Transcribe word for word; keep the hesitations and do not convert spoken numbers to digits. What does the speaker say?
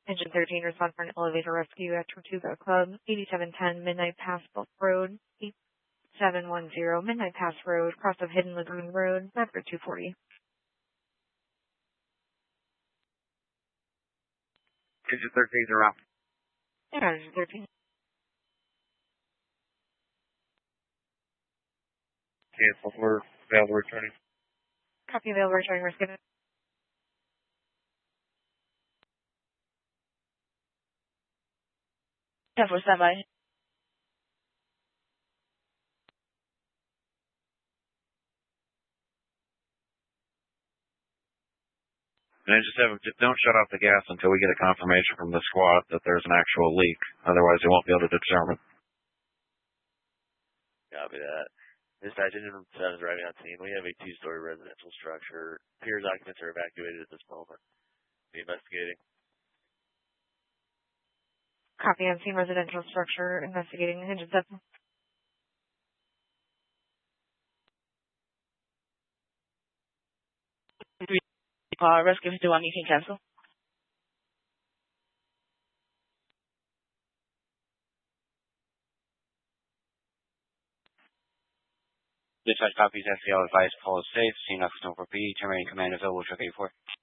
Engine thirteen, respond for an elevator rescue at Tortuga Club, eighty-seven ten Midnight Pass Bluff Road, eight seven one zero Midnight Pass Road, cross of Hidden Lagoon Road, Bradford two forty. Engine thirteen, are out. Yeah, Engine thirteen. Cancel for available returning. Copy available returning risk given. ten four standby. Engine seven, just don't shut off the gas until we get a confirmation from the squad that there's an actual leak. Otherwise, we won't be able to determine. Copy that. Dispatch, Engine seven is arriving on scene. We have a two-story residential structure. Piers occupants are evacuated at this moment. Be investigating. Copy on scene residential structure, investigating Engine seven. Uh, rescue fifty-one, you can cancel. Dispatch copies S C L advice, call is safe, scene Knox no for B, terminating command available, check eight four.